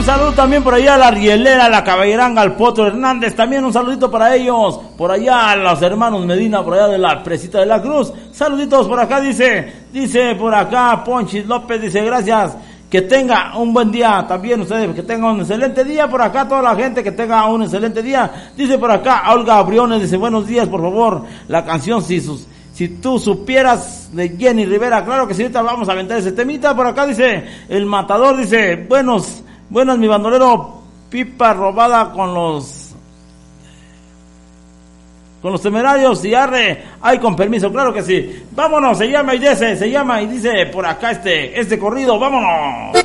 Un saludo también por allá a la Rielera, a la Caballeranga, al Potro Hernández, también un saludito para ellos, por allá a los hermanos Medina, por allá de la Presita de la Cruz, saluditos por acá, dice por acá Ponchis López, dice gracias, que tenga un buen día, también ustedes, que tengan un excelente día, por acá toda la gente que tenga un excelente día, dice por acá Olga Briones, dice buenos días, por favor, la canción si tú supieras de Jenny Rivera, claro que sí, ahorita vamos a aventar ese temita, por acá dice el Matador, dice buenas mi bandolero, pipa robada con los temerarios y arre, ay con permiso, claro que sí, vámonos, se llama y dice por acá este corrido, vámonos.